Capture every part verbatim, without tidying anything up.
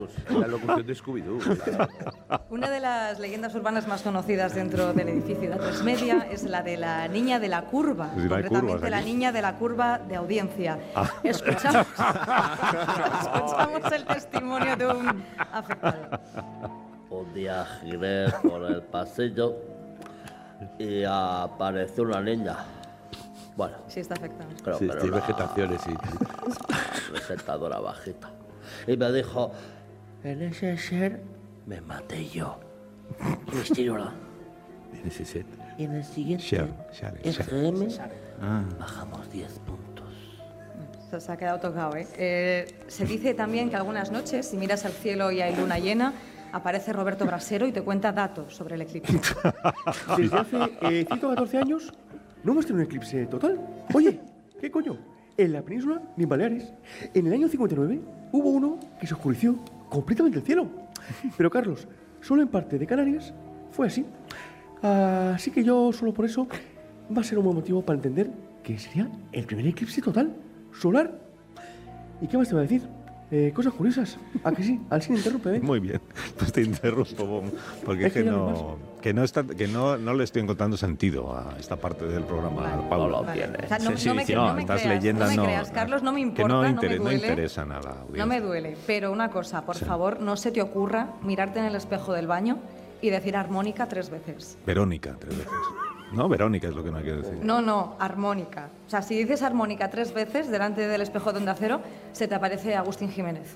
La locución de Scooby-Doo. Claro. Una de las leyendas urbanas más conocidas dentro del edificio de A tres Media es la de la niña de la curva, Sí, la concretamente curva, la aquí. niña de la curva de audiencia. Ah. Escuchamos, escuchamos el testimonio de un afectado. Un día giré por el pasillo y apareció una niña. Bueno, Sí, está afectado. creo Sí, que era tiene una vegetaciones, sí. presentadora bajita. Y me dijo, en ese ser me maté yo. Y estoy llorando. En ese set. Y en el siguiente Share, share, S share. M Ah. bajamos diez puntos. Se, se ha quedado tocado, ¿eh? Eh, Se dice también que algunas noches, si miras al cielo y hay luna llena, aparece Roberto Brasero y te cuenta datos sobre el eclipse. Desde hace eh, ciento catorce años no hemos tenido un eclipse total. Oye, ¿qué coño? En la península ni en Baleares. En el año cincuenta y nueve hubo uno que se oscureció completamente el cielo. Pero Carlos, solo en parte de Canarias fue así. Así que yo solo por eso va a ser un buen motivo para entender que sería el primer eclipse total solar. ¿Y qué más te va a decir? Eh, cosas curiosas. ¿A que sí? Al sin interrumpe, ¿eh? Muy bien, pues te interrumpo, Bom, porque es Es que, que ya me no, que, no, está, que no, no le estoy encontrando sentido a esta parte del programa, Vale. Paula. No lo Vale. tiene. O sea, no, Sí, no me, sí, no no, me estas creas, leyendas no me no- creas, Carlos, no me que importa, no no, intere- me no duele. interesan a la audiencia. No me duele, pero una cosa, por favor, no se te ocurra mirarte en el espejo del baño y decir armónica tres veces. Verónica, tres veces. No, Verónica es lo que no hay que decir. No, no, armónica. O sea, si dices armónica tres veces delante del espejo de Onda Cero, se te aparece Agustín Jiménez.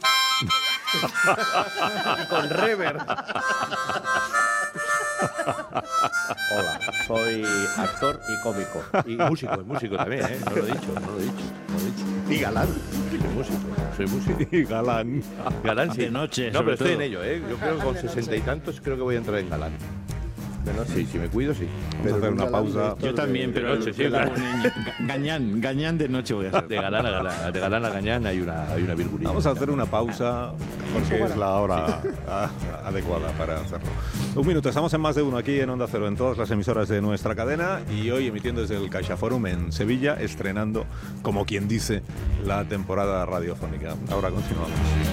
Con rever. Hola, soy actor y cómico. Y músico, y músico también, ¿eh? No lo he dicho, no lo he dicho. No lo he dicho. Y galán. Soy músico, soy músico. Y galán. Galán sí. De noche, No, sobre pero estoy todo. en ello, ¿eh? Yo creo que con sesenta y tantos creo que voy a entrar en galán. Sí, si me cuido, sí. Vamos a hacer una pausa. Yo también, de pero noche, el- sí, el- claro. el- gañán, gañán de noche voy a hacer. De galán a galán, de galán a gañán hay una, hay una virgulina. Vamos a hacer una pausa porque es la hora a- adecuada para hacerlo. Un minuto, estamos en Más de Uno aquí en Onda Cero, en todas las emisoras de nuestra cadena y hoy emitiendo desde el CaixaForum en Sevilla, estrenando, como quien dice, la temporada radiofónica. Ahora continuamos.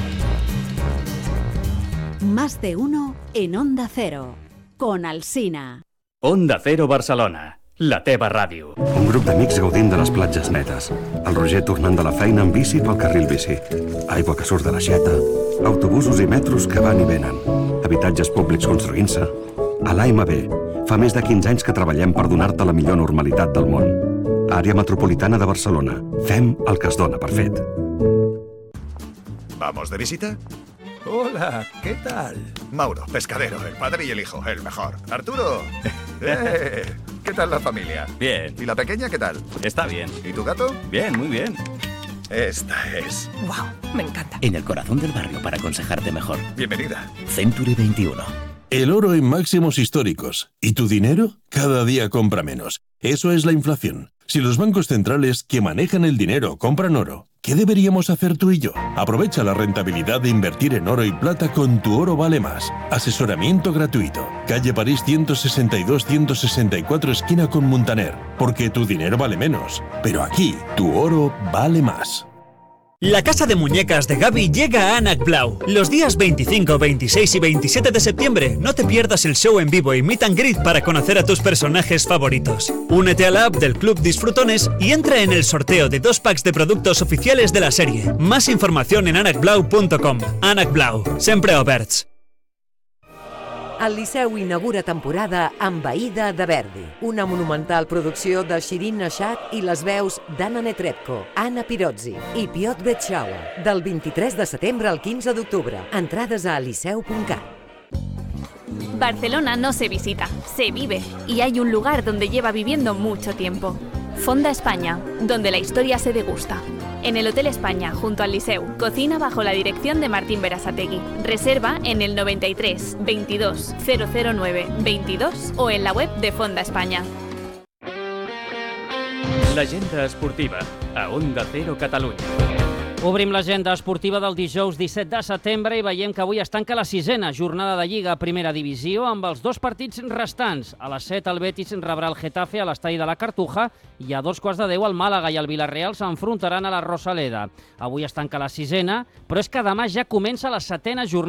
Más de uno en Onda Cero, con Alsina. Onda Cero Barcelona, la teva ràdio. Un grup d'amics gaudint de les platges netes. El Roger tornant de la feina en bici pel carril bici. Aigua que surt de l'aixeta. Autobusos i metros que van i venen. Habitatges públics construint-se. A l'A M B, fa més de quinze anys que treballem per donar-te la millor normalitat del món. Àrea metropolitana de Barcelona. Fem el que es dona per fet. ¿Vamos de visita? Hola, ¿qué tal? Mauro, pescadero, el padre y el hijo, el mejor. Arturo. ¡Eh! ¿Qué tal la familia? Bien, ¿Y la pequeña qué tal? está bien. ¿Y tu gato? Bien, muy bien. Esta es. ¡Wow! Me encanta. En el corazón del barrio para aconsejarte mejor. Bienvenida. Century veintiuno. El oro en máximos históricos. ¿Y tu dinero? Cada día compra menos. Eso es la inflación. Si los bancos centrales que manejan el dinero compran oro, ¿qué deberíamos hacer tú y yo? Aprovecha la rentabilidad de invertir en oro y plata con Tu Oro Vale Más. Asesoramiento gratuito. Calle París ciento sesenta y dos ciento sesenta y cuatro esquina con Muntaner. Porque tu dinero vale menos. Pero aquí, tu oro vale más. La casa de muñecas de Gaby llega a Anac Blau. Los días veinticinco, veintiséis y veintisiete de septiembre no te pierdas el show en vivo y meet and greet para conocer a tus personajes favoritos. Únete a la app del Club Disfrutones y entra en el sorteo de dos packs de productos oficiales de la serie. Más información en anac blau punto com. Anac Blau, sempre oberts. El Liceu inaugura temporada amb Aïda de Verdi, una monumental producció de Shirin Nashat i les veus d'Anna Netrebko, Anna Pirozzi i Piotr Betxaua, del vint-i-tres de setembre al quinze d'octubre. Entrades a liceu punt cat. Barcelona no se visita, se vive, y hay un lugar donde lleva viviendo mucho tiempo. Fonda España, donde la historia se degusta. En el Hotel España, junto al Liceu, cocina bajo la dirección de Martín Berasategui. Reserva en el noventa y tres, veintidós, cero cero nueve, veintidós o en la web de Fonda España. L'agenda esportiva, a Onda Cero Catalunya. Obrim l'agenda esportiva del dijous disset de setembre i veiem que avui es tanca la sisena jornada de Lliga a Primera Divisió amb els dos partits restants. A les set el Betis rebrà el Getafe a l'estadi de la Cartuja i a dos quarts de deu el Màlaga i el Villarreal s'enfrontaran a la Rosaleda. Avui es tanca la sisena, però és que demà ja comença la setena jornada